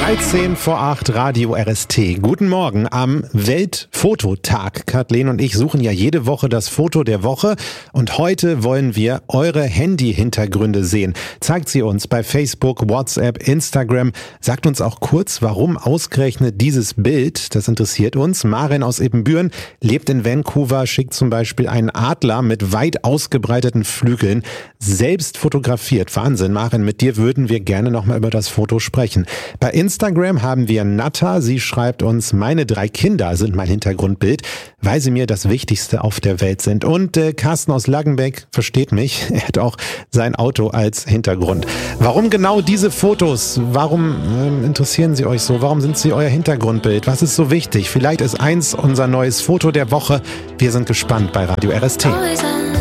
13 vor 8 Radio RST. Guten Morgen am Weltfototag. Kathleen und ich suchen ja jede Woche das Foto der Woche und heute wollen wir eure Handy-Hintergründe sehen. Zeigt sie uns bei Facebook, WhatsApp, Instagram. Sagt uns auch kurz, warum ausgerechnet dieses Bild. Das interessiert uns. Maren aus Ibbenbüren lebt in Vancouver, schickt zum Beispiel einen Adler mit weit ausgebreiteten Flügeln, selbst fotografiert. Wahnsinn, Maren, mit dir würden wir gerne nochmal über das Foto sprechen. Bei Instagram haben wir Natta. Sie schreibt uns, meine 3 Kinder sind mein Hintergrundbild, weil sie mir das Wichtigste auf der Welt sind. Und Carsten aus Laggenbeck versteht mich. Er hat auch sein Auto als Hintergrund. Warum genau diese Fotos? Warum interessieren sie euch so? Warum sind sie euer Hintergrundbild? Was ist so wichtig? Vielleicht ist eins unser neues Foto der Woche. Wir sind gespannt bei Radio RST.